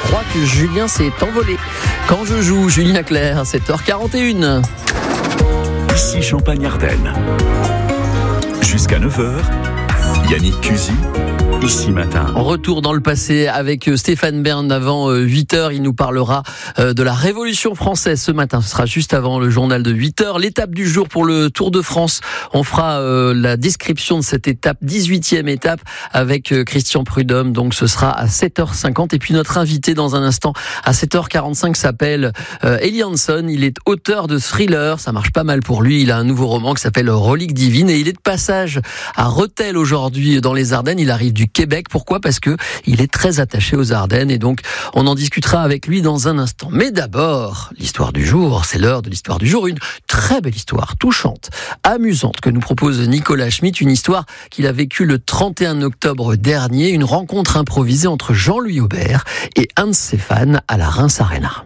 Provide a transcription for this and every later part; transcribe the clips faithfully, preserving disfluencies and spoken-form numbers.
crois que Julien s'est envolé. Quand je joue, Julien Clerc, sept heures quarante et une. Ici Champagne-Ardenne. Jusqu'à neuf heures, Yannick Cusy. Ici matin. Retour dans le passé avec Stéphane Bern avant huit heures. Il nous parlera de la Révolution française ce matin. Ce sera juste avant le journal de huit heures. L'étape du jour pour le Tour de France. On fera la description de cette étape, dix-huitième étape avec Christian Prudhomme. Donc ce sera à sept heures cinquante. Et puis notre invité dans un instant à sept heures quarante-cinq s'appelle Eli Hanson. Il est auteur de thriller. Ça marche pas mal pour lui. Il a un nouveau roman qui s'appelle Relique divine. Et il est de passage à Rethel aujourd'hui dans les Ardennes. Il arrive du Québec. Pourquoi ? Parce que il est très attaché aux Ardennes et donc on en discutera avec lui dans un instant. Mais d'abord, l'histoire du jour, c'est l'heure de l'histoire du jour. Une très belle histoire, touchante, amusante que nous propose Nicolas Schmitt. Une histoire qu'il a vécue le trente et un octobre dernier. Une rencontre improvisée entre Jean-Louis Aubert et un de ses fans à la Reims Arena.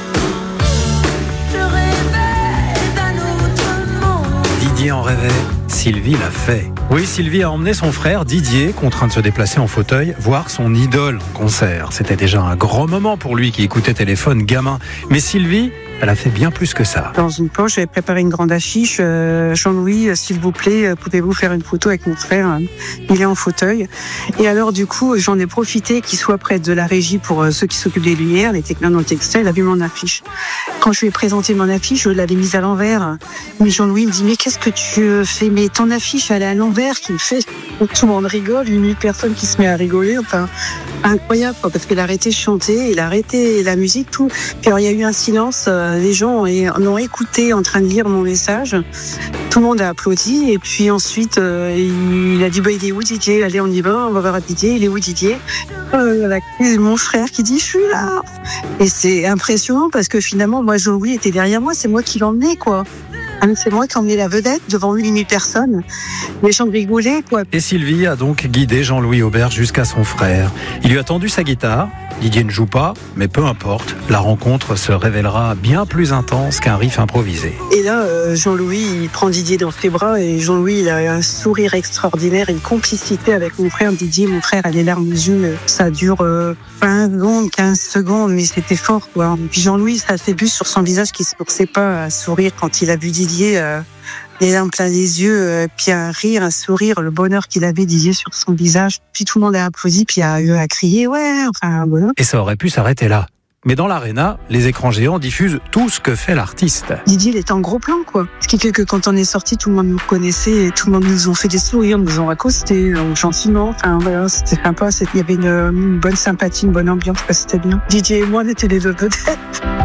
Didier en rêvait, Sylvie l'a fait. Oui, Sylvie a emmené son frère Didier, contraint de se déplacer en fauteuil, voir son idole en concert. C'était déjà un grand moment pour lui qui écoutait Téléphone gamin. Mais Sylvie, elle a fait bien plus que ça. Dans une poche, j'avais préparé une grande affiche. Euh, Jean-Louis, s'il vous plaît, pouvez-vous faire une photo avec mon frère ? Il est en fauteuil. Et alors, du coup, j'en ai profité qu'il soit près de la régie pour ceux qui s'occupent des lumières, les techniciens dans le textile. Il a vu mon affiche. Quand je lui ai présenté mon affiche, je l'avais mise à l'envers. Mais Jean-Louis me dit, mais qu'est-ce que tu fais ? Mais ton affiche, elle est à l'envers, qui me fait... Tout le monde rigole, une personne qui se met à rigoler. Enfin, incroyable, quoi, parce qu'il a arrêté de chanter, il a arrêté la musique, tout. Puis alors, il y a eu un silence. Les gens l'ont écouté en train de lire mon message. Tout le monde a applaudi. Et puis ensuite, euh, il a dit, bah, il est où Didier ? Allez, on y va, on va voir Didier. Il est où Didier ? euh, la... Mon frère qui dit, je suis là. Et c'est impressionnant parce que finalement, moi, Jean-Louis était derrière moi. C'est moi qui l'emmenais, quoi. C'est moi qui emmenais la vedette devant huit mille personnes. Les gens rigolaient, quoi. Et Sylvie a donc guidé Jean-Louis Aubert jusqu'à son frère. Il lui a tendu sa guitare. Didier ne joue pas, mais peu importe. La rencontre se révélera bien plus intense qu'un riff improvisé. Et là, euh, Jean-Louis, il prend Didier dans ses bras et Jean-Louis, il a un sourire extraordinaire, une complicité avec mon frère. Didier, mon frère, a les larmes aux yeux. Ça dure euh, vingt secondes, quinze secondes, mais c'était fort, quoi. Et puis Jean-Louis, ça fait but sur son visage qui se forçait pas à sourire quand il a vu Didier. Euh, les larmes plein les yeux, euh, puis un rire, un sourire, le bonheur qu'il avait, Didier, sur son visage. Puis tout le monde a applaudi, puis a, a crié, ouais, enfin, voilà. Et ça aurait pu s'arrêter là. Mais dans l'aréna, les écrans géants diffusent tout ce que fait l'artiste. Didier, il était en gros plan, quoi. Ce qui fait que quand on est sorti, tout le monde nous connaissait, et tout le monde nous ont fait des sourires, nous ont accosté, gentiment. Enfin, voilà, c'était sympa. Il y avait une, une bonne sympathie, une bonne ambiance, c'était bien. Didier et moi, on était les deux vedettes.